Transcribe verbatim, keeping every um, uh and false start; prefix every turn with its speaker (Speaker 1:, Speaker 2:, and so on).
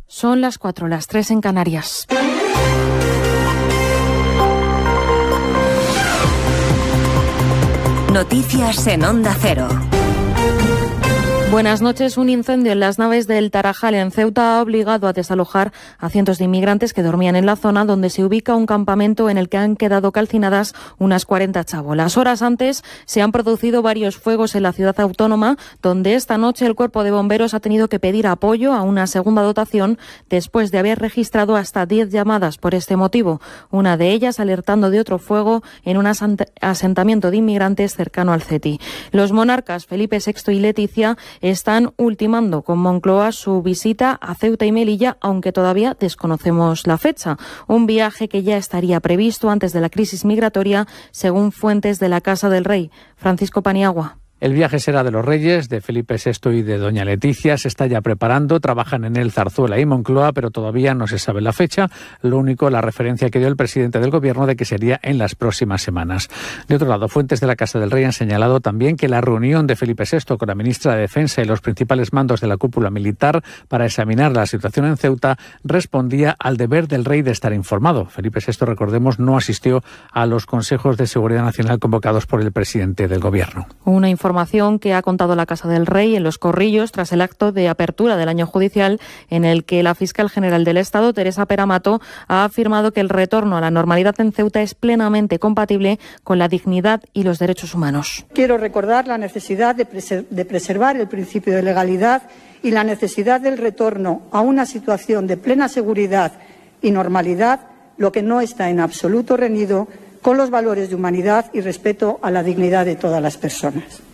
Speaker 1: Son las cuatro, las tres en Canarias.
Speaker 2: Noticias en Onda Cero.
Speaker 1: Buenas noches. Un incendio en las naves del Tarajal en Ceuta ha obligado a desalojar a cientos de inmigrantes que dormían en la zona donde se ubica un campamento en el que han quedado calcinadas unas cuarenta chabolas. Horas antes se han producido varios fuegos en la ciudad autónoma, donde esta noche el cuerpo de bomberos ha tenido que pedir apoyo a una segunda dotación después de haber registrado hasta diez llamadas por este motivo. Una de ellas alertando de otro fuego en un asentamiento de inmigrantes cercano al CETI. Los monarcas Felipe sexto y Leticia están ultimando con Moncloa su visita a Ceuta y Melilla, aunque todavía desconocemos la fecha. Un viaje que ya estaría previsto antes de la crisis migratoria, según fuentes de la Casa del Rey. Francisco Paniagua.
Speaker 3: El viaje será de los Reyes, de Felipe sexto y de doña Leticia. Se está ya preparando, trabajan en él Zarzuela y Moncloa, pero todavía no se sabe la fecha. Lo único, la referencia que dio el presidente del Gobierno de que sería en las próximas semanas. De otro lado, fuentes de la Casa del Rey han señalado también que la reunión de Felipe sexto con la ministra de Defensa y los principales mandos de la cúpula militar para examinar la situación en Ceuta respondía al deber del rey de estar informado. Felipe sexto, recordemos, no asistió a los consejos de seguridad nacional convocados por el presidente del Gobierno.
Speaker 1: Una información Información que ha contado la Casa del Rey en Los Corrillos tras el acto de apertura del año judicial, en el que la fiscal general del Estado, Teresa Peramato, ha afirmado que el retorno a la normalidad en Ceuta es plenamente compatible con la dignidad y los derechos humanos.
Speaker 4: Quiero recordar la necesidad de, preser- de preservar el principio de legalidad y la necesidad del retorno a una situación de plena seguridad y normalidad, lo que no está en absoluto reñido con los valores de humanidad y respeto a la dignidad de todas las personas.